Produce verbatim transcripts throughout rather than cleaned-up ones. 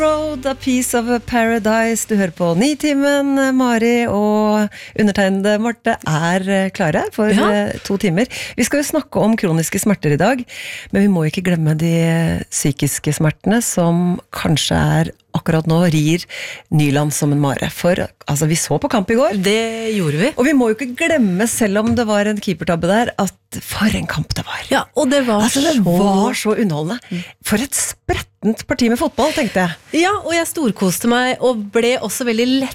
Road, a piece of a paradise. Du hører på Nitimen. Mari og undertegnede Marte er klare for ja. to timer. Vi skal jo snakke om kroniske smerter i dag, men vi må ikke glemme de psykiske smertene som kanskje er akkurat nå rir Nyland som en mare. For altså, vi så på kamp i går. Det gjorde vi. Og vi må jo ikke glemme, selv om det var en keepertabbe der, at for en kamp det var. Ja, og det var, altså, det så... var så underholdende. For et sprettent parti med fotball, tenkte jeg. Ja, og jeg storkoste meg, og ble også veldig letta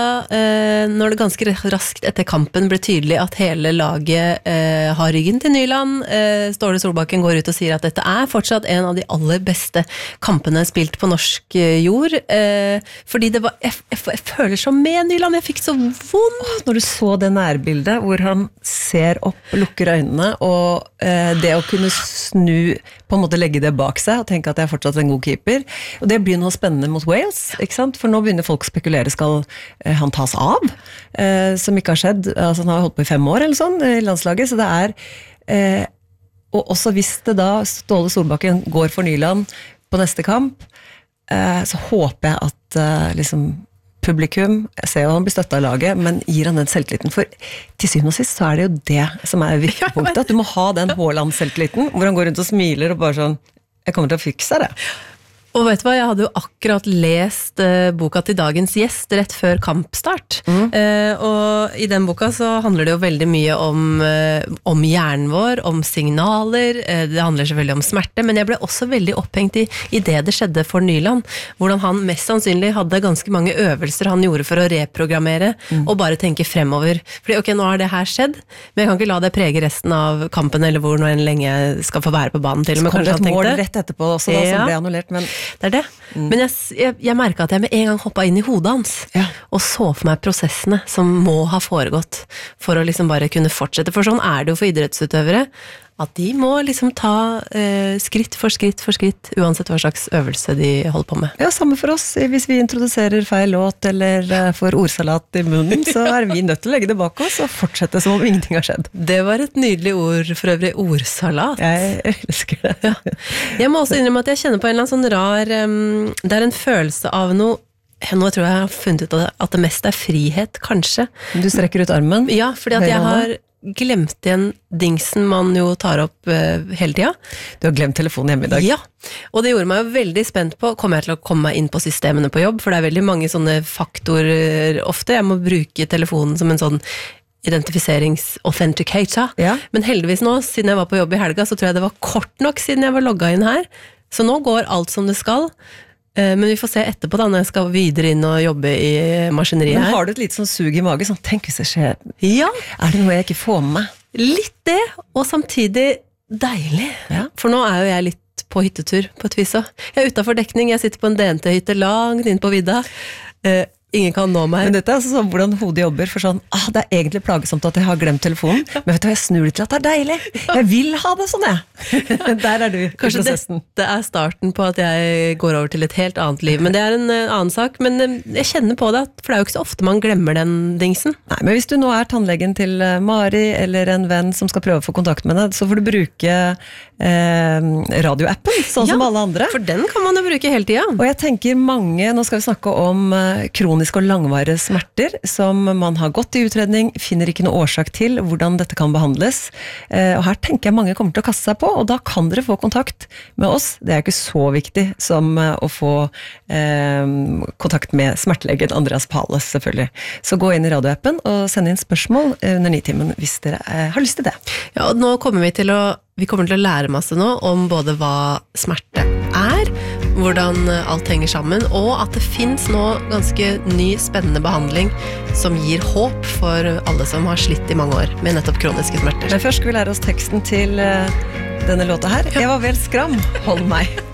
eh, når det ganske raskt etter kampen ble tydelig at hele laget eh, har ryggen til Nyland. Eh, Ståle Solbakken går ut og sier at dette er fortsatt en av de aller beste kampene spilt på norsk jord. Eh, fordi det var, jeg, jeg, jeg føler så med Nyland, jeg fikk så vondt. Når du så det nærbildet, hvor han ser opp, lukker øynene, og eh, det å kunne snu, på en måte legge det bak seg, og tenke at jeg er fortsatt en god keeper. Og det blir noe spennende mot Wales, ikke sant? For nå begynner folk å spekulere, skal eh, han tas av? Eh, som ikke har skjedd, altså han har holdt på i fem år eller sånn i landslaget, så det er, eh, og også hvis det da Ståle Solbakken går for Nyland på neste kamp, eh, så håper jeg at eh, liksom publikum, jeg ser jo han blir støttet av laget, men gir han den selvtilliten, for til syvende og sist så er det jo det som er viktig punktet, at du må ha den Haaland-selvtilliten, hvor han går rundt og smiler og bare sånn, jeg kommer til å fikse det. Og vet du hva, jeg hadde jo akkurat lest uh, boka til dagens gjest rett før kampstart. Mm. Uh, og i den boka så handler det jo veldig mye om, uh, om hjernen vår, om signaler, uh, det handler selvfølgelig om smerte, men jeg ble også veldig opphengt i, i det det skjedde for Nyland, hvordan han mest sannsynlig hadde ganske mange øvelser han gjorde for å reprogrammere, mm. og bare tenke fremover. Fordi ok, nå har det her skjedd, men jeg kan ikke la det prege resten av kampen, eller hvor nå enn lenge jeg skal få være på banen til. Så kom det et mål rett etterpå også, da, ja. Som ble annullert, men det er det. Mm. Men jeg, jeg, jeg merket at jeg med en gang hoppet inn i hodet hans, ja. Og så for meg prosessene som må ha foregått for å liksom bare kunne fortsette. For sånn er det jo for idrettsutøvere, at de må liksom ta eh, skritt for skritt for skritt, uansett hva slags øvelse de holder på med. Ja, samme for oss. Hvis vi introduserer feil låt, eller eh, får ordsalat i munnen, så er vi nødt til å legge det bak oss, og fortsette som om ingenting har skjedd. Det var et nydelig ord, for øvrig, ordsalat. Jeg elsker det. Ja. Jeg må også innrømme at jeg kjenner på en eller annen sånn rar, um, det er en følelse av noe, nå tror jeg jeg har funnet ut at det mest er frihet, kanskje. Du strekker ut armen? Ja, fordi at jeg har glemt igjen dingsen man jo tar opp uh, hele tida. Du har glemt telefonen hjemme i dag. Ja, og det gjorde meg jo veldig spent på, kommer jeg til å komme meg inn på systemene på jobb, for det er veldig mange sånne faktorer ofte, jeg må bruke telefonen som en sånn identifiserings-authenticator, ja. Men heldigvis nå, siden jeg var på jobb i helga, så tror jeg det var kort nok siden jeg var logget inn her, så nå går alt som det skal. Men vi får se etterpå da, når jeg skal videre inn og jobbe i maskineriet her. Men har du et litt sånn sug i mage, sånn, tenk hvis det skjer? Ja. Er det noe jeg ikke får med meg? Litt det, og samtidig deilig. Ja. For nå er jo jeg litt på hyttetur, på et vis. Jeg er utenfor dekning, jeg sitter på en D N T-hytte langt inn på vidda. Uh, Ingen kan nå meg. Men dette er altså sånn hvordan hodet jobber, for sånn, ah, det er egentlig plagesomt at jeg har glemt telefonen, men vet du hva, jeg snur det til at det er deilig. Jeg vil ha det sånn, jeg. Der er du i Kanskje prosessen. Dette er starten på at jeg går over til et helt annet liv, men det er en uh, annen sak, men uh, jeg kjenner på det, for det er jo ikke så ofte man glemmer den dingsen. Nei, men hvis du nå er tannlegen til uh, Mari, eller en venn som skal prøve å få kontakt med deg, så får du bruke uh, radioappen, sånn ja, som alle andre. For den kan man jo bruke hele tiden. Og jeg tenker mange, nå skal vi snakke om uh, kroniske og langvarige smerter som man har gått i utredning, finner ikke noe årsak til hvordan dette kan behandles. Eh, og her tenker jeg mange kommer til å kaste seg på, og da kan dere få kontakt med oss. Det er ikke så viktig som eh, å få eh, kontakt med smertelegen Andreas Pales, selvfølgelig. Så gå inn i radioappen og send inn spørsmål under Nitimen hvis dere eh, har lyst til det. Ja, og nå kommer vi til å Vi kommer til å lære masse nå om både hva smerte er, hvordan alt henger sammen, og at det finnes nå ganske ny, spennende behandling som gir håp for alle som har slitt i mange år med nettopp kroniske smerter. Men først skal vi lære oss teksten til denne låta her. Jeg var vel skram, hold meg.